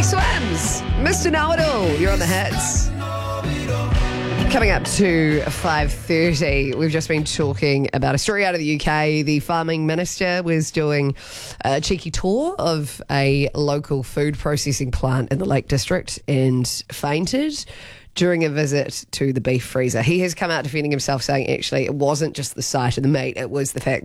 Teddy Swims, Mr. Know-It-All, you're on the hits. Coming up to 5:30, we've just been talking about a story out of the UK. The farming minister was doing a cheeky tour of a local food processing plant in the Lake District and fainted during a visit to the beef freezer. He has come out defending himself, saying actually it wasn't just the sight of the meat, it was the fact